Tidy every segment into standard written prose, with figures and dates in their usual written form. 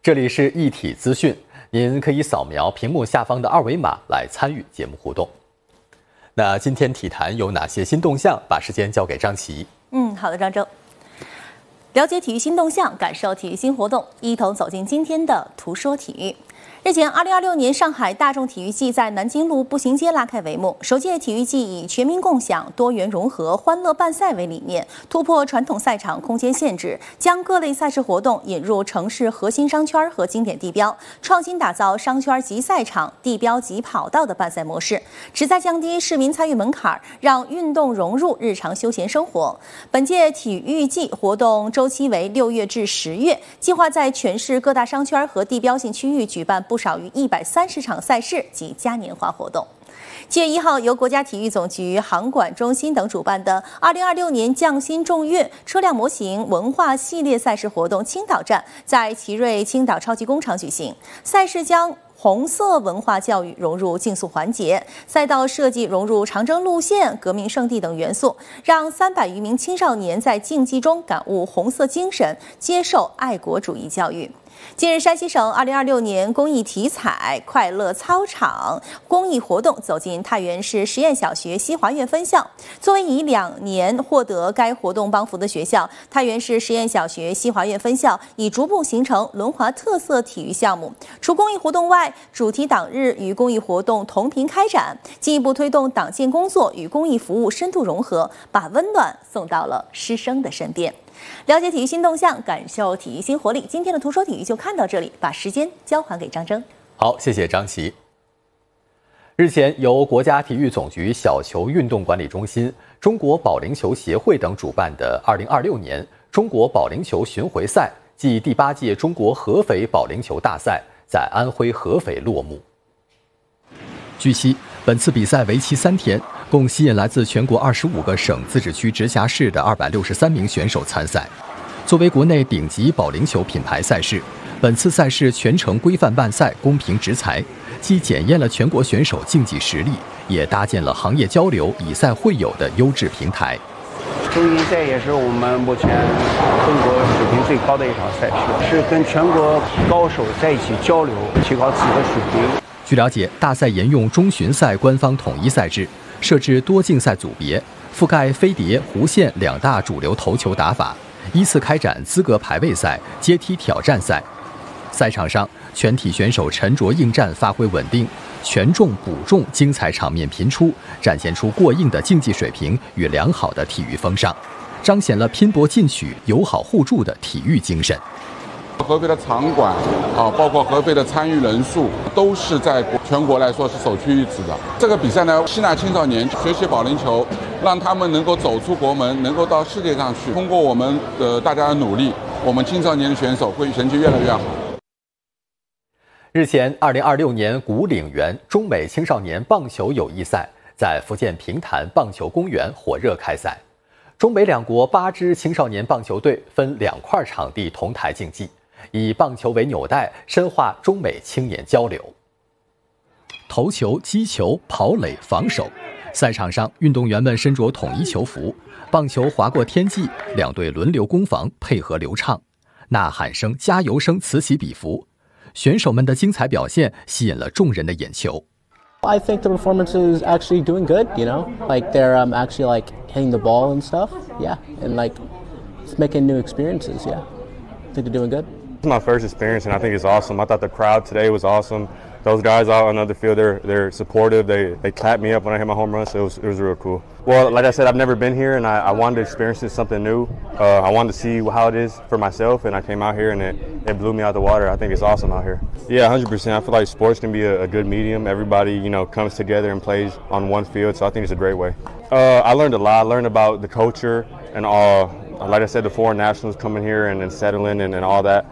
这里是一体资讯，您可以扫描屏幕下方的二维码来参与节目互动。那今天体坛有哪些新动向？把时间交给张琪。 好的，张周。了解体育新动向，感受体育新活动，一同走进今天的图说体育。日前，2026年上海大众体育季在南京路步行街拉开帷幕。首届体育季以全民共享、多元融合、欢乐办赛为理念，突破传统赛场空间限制，将各类赛事活动引入城市核心商圈和经典地标，创新打造商圈级赛场、地标级跑道的办赛模式，旨在降低市民参与门槛，让运动融入日常休闲生活。本届体育季活动周期为6月至10月，计划在全市各大商圈和地标性区域举办不少于130场赛事及嘉年华活动。7月1号，由国家体育总局、航管中心等主办的2026年匠心众悦车辆模型文化系列赛事活动青岛站在奇瑞青岛超级工厂举行。赛事将红色文化教育融入竞速环节，赛道设计融入长征路线、革命圣地等元素，让300余名青少年在竞技中感悟红色精神，接受爱国主义教育。近日，山西省2026年公益体彩快乐操场公益活动走进太原市实验小学西华苑分校。作为以2年获得该活动帮扶的学校，太原市实验小学西华苑分校已逐步形成轮滑特色体育项目。除公益活动外，主题党日与公益活动同频开展，进一步推动党建工作与公益服务深度融合，把温暖送到了师生的身边。了解体育新动向，感受体育新活力。今天的图说体育就看到这里，把时间交还给张征。 好，谢谢张琪。日前，由国家体育总局小球运动管理中心、中国保龄球协会等主办的2026年中国保龄球巡回赛暨第8届中国合肥保龄球大赛在安徽合肥落幕。据悉，本次比赛为期3天，共吸引来自全国25个省、自治区、直辖市的263名选手参赛。作为国内顶级保龄球品牌赛事，本次赛事全程规范办赛、公平执裁，既检验了全国选手竞技实力，也搭建了行业交流、以赛会友的优质平台。 中银赛也是我们目前中国水平最高的一场赛事，是跟全国高手在一起交流，提高自己的水平。 据了解，大赛沿用中巡赛官方统一赛制，设置多竞赛组别，覆盖飞碟、弧线2大主流头球打法，依次开展资格排位赛、阶梯挑战赛。赛场上，全体选手沉着应战，发挥稳定，权重补重，精彩场面频出，展现出过硬的竞技水平与良好的体育风尚，彰显了拼搏进取、友好互助的体育精神。 合肥的场馆包括合肥的参与人数，都是在全国来说是首屈一指的。这个比赛呢，吸纳青少年学习保龄球，让他们能够走出国门，能够到世界上去。通过我们大家的努力，我们青少年的选手会成绩越来越好。 日前，2026年古岭园中美青少年棒球友谊赛在福建平潭棒球公园火热开赛。中美两国8支青少年棒球队分2块场地同台竞技，以棒球为纽带，深化中美青年交流。投球、击球、跑垒、防守，赛场上运动员们身着统一球服，棒球划过天际，2队轮流攻防，配合流畅，呐喊声、加油声此起彼伏。选手们的精彩表现吸引了众人的眼球。 I think the performance is actually doing good, you know? Like they're actually like hitting the ball and stuff. Yeah, and like it's making new experiences, yeah. I think they're doing good. It's my first experience and I think it's awesome. I thought the crowd today was awesome. Those guys out on the field, they're supportive. They clapped me up when I hit my home run, so it was real cool. Well, like I said, I've never been here and I wanted to experience something new. I wanted to see how it is for myself, and I came out here and it blew me out the water. I think it's awesome out here. Yeah, 100%. I feel like sports can be a good medium. Everybody, comes together and plays on one field, so I think it's a great way. I learned a lot. I learned about the culture and all. Like I said, the foreign nationals coming here and settling and all that.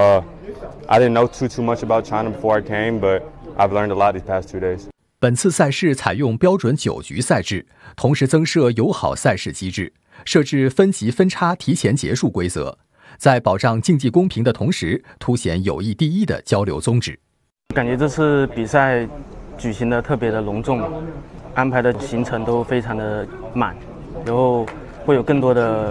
I didn't know too much about China before I came, but I've learned a lot these past 2 days. 本次赛事采用标准9局赛制，同时增设友好赛事机制，设置分级分差提前结束规则，在保障竞技公平的同时，凸显友谊第一的交流宗旨。 感觉这次比赛举行的特别的隆重，安排的行程都非常的满，然后会有更多的